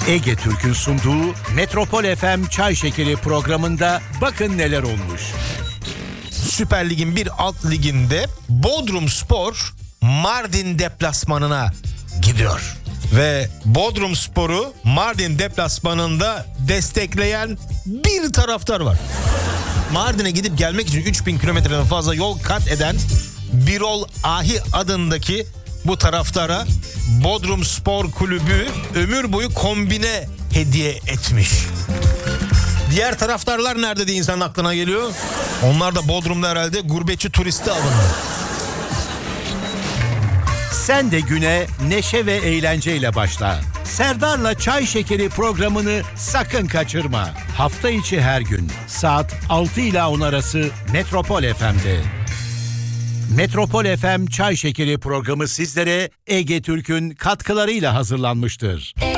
Ege Türk'ün sunduğu Metropol FM Çay Şekeri programında bakın neler olmuş. Süper Lig'in bir alt liginde Bodrumspor Mardin deplasmanına gidiyor. Ve Bodrumspor'u Mardin deplasmanında destekleyen bir taraftar var. Mardin'e gidip gelmek için 3000 kilometreden fazla yol kat eden Birol Ahi adındaki bu taraftara Bodrumspor Kulübü ömür boyu kombine hediye etmiş. Diğer taraftarlar nerede diye insanın aklına geliyor. Onlar da Bodrum'da herhalde gurbetçi turisti alındı. Sen de güne neşe ve eğlenceyle başla. Serdar'la Çay Şekeri programını sakın kaçırma. Hafta içi her gün saat 6 ile 10 arası Metropol FM'de. Metropol FM Çay Şekeri programı sizlere Ege Türk'ün katkılarıyla hazırlanmıştır.